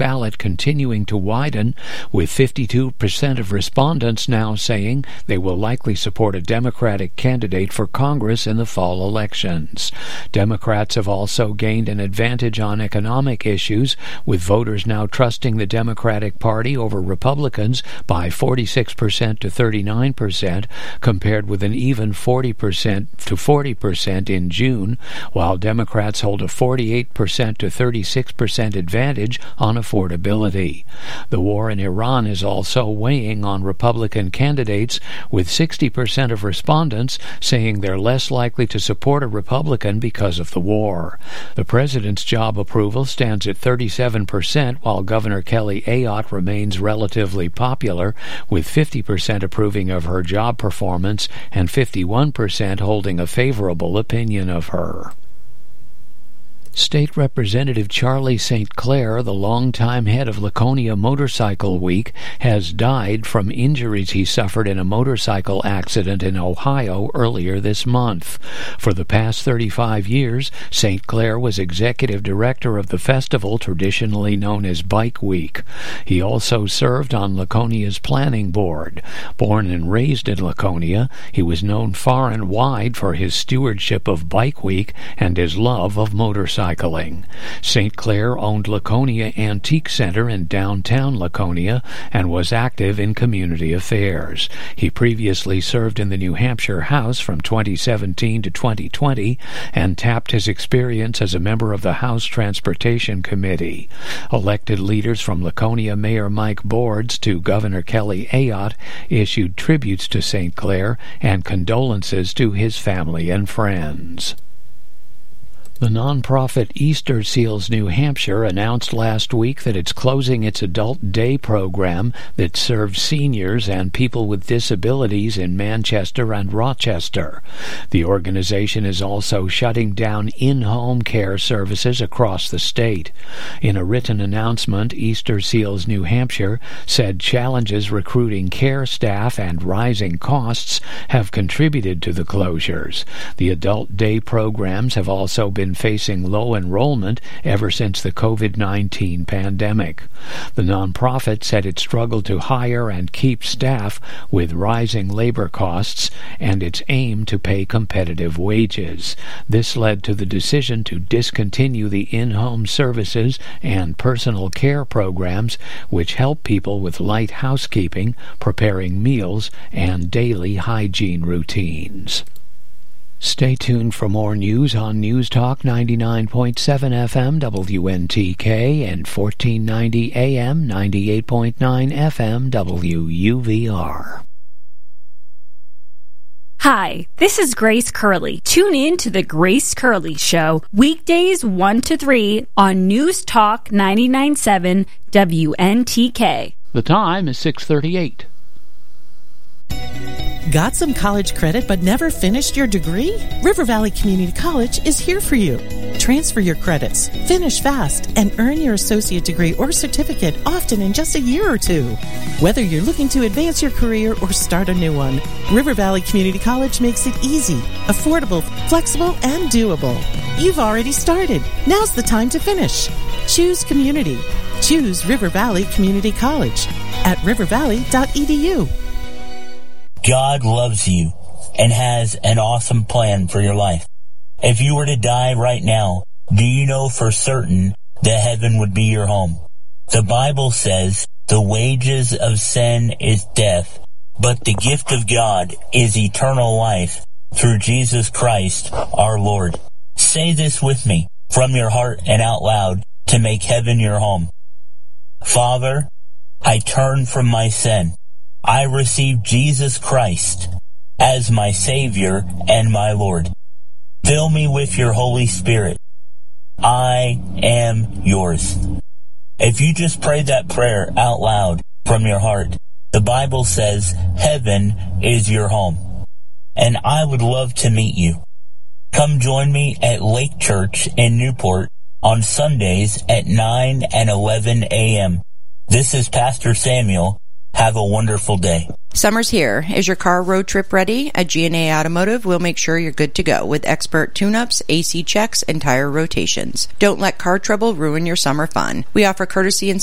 ballot continuing to widen, with 52% of respondents now saying they will likely support a Democratic candidate for Congress in the fall elections. Democrats have also gained an advantage on economic issues, with voters now trusting the Democratic Party over Republicans by 46% to 39%, compared with an even 40% to 40% in June, while Democrats hold a 48% to 36% advantage on affordability. The war in Iran is also weighing on Republican candidates, with 60% of respondents saying they're less likely to support a Republican because of the war. The president's job approval stands at 37%, while Governor Kelly Ayotte remains relatively popular, with 50% approving of her job performance and 51% holding a favorable opinion of her. State Representative Charlie St. Clair, the longtime head of Laconia Motorcycle Week, has died from injuries he suffered in a motorcycle accident in Ohio earlier this month. For the past 35 years, St. Clair was executive director of the festival traditionally known as Bike Week. He also served on Laconia's planning board. Born and raised in Laconia, he was known far and wide for his stewardship of Bike Week and his love of motorcycling. St. Clair owned Laconia Antique Center in downtown Laconia and was active in community affairs. He previously served in the New Hampshire House from 2017 to 2020 and tapped his experience as a member of the House Transportation Committee. Elected leaders from Laconia Mayor Mike Boards to Governor Kelly Ayotte issued tributes to St. Clair and condolences to his family and friends. The nonprofit Easter Seals New Hampshire announced last week that it's closing its adult day program that serves seniors and people with disabilities in Manchester and Rochester. The organization is also shutting down in-home care services across the state. In a written announcement, Easter Seals New Hampshire said challenges recruiting care staff and rising costs have contributed to the closures. The adult day programs have also been facing low enrollment ever since the COVID-19 pandemic. The nonprofit said it struggled to hire and keep staff with rising labor costs and its aim to pay competitive wages. This led to the decision to discontinue the in-home services and personal care programs which help people with light housekeeping, preparing meals, and daily hygiene routines. Stay tuned for more news on News Talk 99.7 FM WNTK and 1490 AM 98.9 FM WUVR. Hi, this is Grace Curley. Tune in to The Grace Curley Show, weekdays 1 to 3 on News Talk 99.7 WNTK. The time is 6:38. Got some college credit but never finished your degree? River Valley Community College is here for you. Transfer your credits, finish fast, and earn your associate degree or certificate often in just a year or two. Whether you're looking to advance your career or start a new one, River Valley Community College makes it easy, affordable, flexible, and doable. You've already started. Now's the time to finish. Choose community. Choose River Valley Community College at rivervalley.edu. God loves you and has an awesome plan for your life. If you were to die right now, do you know for certain that heaven would be your home? The Bible says the wages of sin is death, but the gift of God is eternal life through Jesus Christ our Lord. Say this with me from your heart and out loud to make heaven your home. Father, I turn from my sin. I receive Jesus Christ as my Savior and my Lord. Fill me with your Holy Spirit. I am yours. If you just prayed that prayer out loud from your heart, the Bible says heaven is your home. And I would love to meet you. Come join me at Lake Church in Newport on Sundays at 9 and 11 a.m. This is Pastor Samuel. Have a wonderful day. Summer's here. Is your car road trip ready? At G&A Automotive, we'll make sure you're good to go with expert tune-ups, AC checks, and tire rotations. Don't let car trouble ruin your summer fun. We offer courtesy